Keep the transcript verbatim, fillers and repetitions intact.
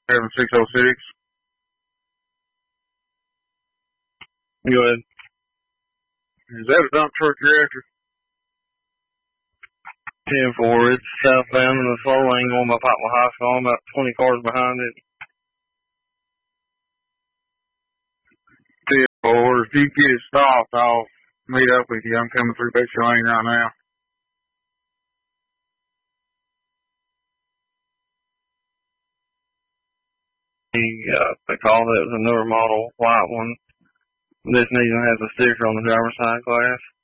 seven six oh six. Go ahead. Is that a dump truck you're after? ten four, it's southbound in the slow lane going by Poplar High School. I'm about twenty cars behind it. ten four, if you get it stopped, I'll meet up with you. I'm coming through Bexar Lane right now. He got the call that was a newer model, white one. This even has a sticker on the driver's side glass.